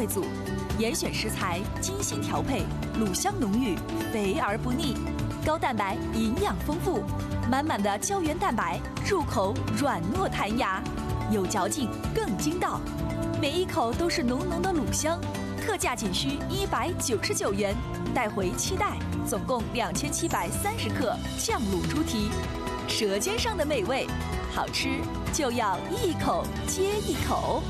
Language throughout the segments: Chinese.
组，严选食材，精心调配，卤香浓郁，肥而不腻，高蛋白，营养丰富，满满的胶原蛋白，入口软糯弹牙，有嚼劲更筋道，每一口都是浓浓的卤香。特价仅需199元，带回期待，总共2730克酱卤猪蹄，舌尖上的美味，好吃就要一口接一口。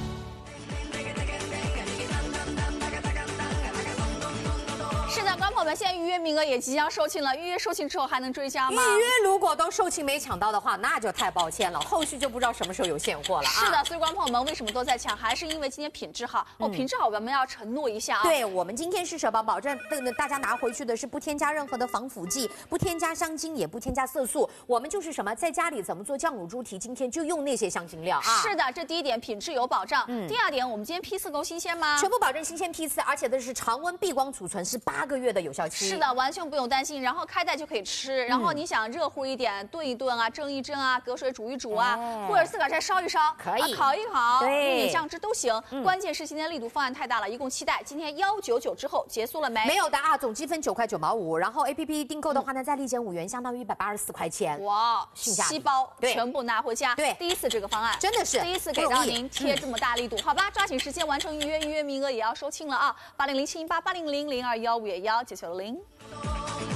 是的，观众朋友们，现在预约名额也即将售罄了。预约售罄之后还能追加吗？ 预约如果都售罄没抢到的话，那就太抱歉了，后续就不知道什么时候有现货了啊。 是的，所以观众朋友们为什么都在抢？还是因为今天品质好哦，品质好我们要承诺一下啊。 对，我们今天是舍宝保证，大家拿回去的是不添加任何的防腐剂，不添加香精，也不添加色素。我们就是什么，在家里怎么做酱卤猪蹄，今天就用那些香辛料啊。 是的，这第一点，品质有保障。第二点，我们今天批次够新鲜吗？ 全部保证新鲜批次，而且这是常温避光储存，是8个月的有效期。 是的，完全不用担心。然后开袋就可以吃，然后你想热乎一点，炖一炖啊，蒸一蒸啊，隔水煮一煮啊，或者自个儿再烧一烧， 可以烤一烤， 对， 用点酱汁都行。关键是今天力度方案太大了，一共7袋，今天199之后结束了没？ 没有的啊，总积分9块9毛5，然后 APP 订购的话呢，再立减5元，相当于184块钱。 哇，7包全部拿回家。 对， 第一次这个方案真的是第一次给到您贴这么大力度，好吧？抓紧时间完成预约，预约名额也要售罄了啊！80071880000215119960。